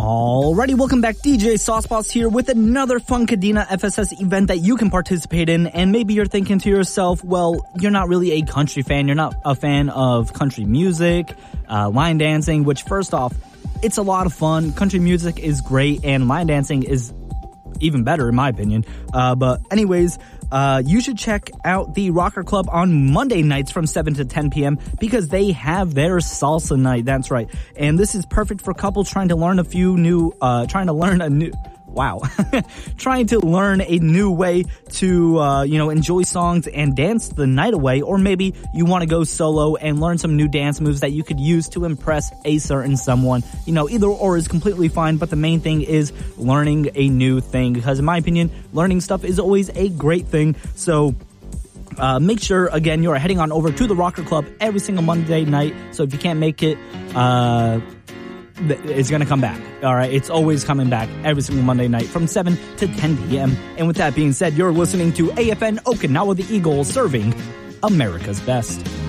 Alrighty, welcome back. DJ Sauceboss here with another Funkadena FSS event that you can participate in. And maybe you're thinking to yourself, well, you're not really a country fan. You're not a fan of country music, line dancing, which first off, it's a lot of fun. Country music is great and line dancing is even better in my opinion. But anyways, you should check out the Rocker Club on Monday nights from 7 to 10 p.m. because they have their salsa night. That's right. And this is perfect for couples trying to learn trying to learn a new way to, enjoy songs and dance the night away. Or maybe you want to go solo and learn some new dance moves that you could use to impress a certain someone. Either or is completely fine, but the main thing is learning a new thing. Because in my opinion, learning stuff is always a great thing. So make sure, again, you're heading on over to the Rocker Club every single Monday night. So if you can't make it, it's going to come back. All right. It's always coming back every single Monday night from 7 to 10 p.m. And with that being said, you're listening to AFN Okinawa the Eagle serving America's best.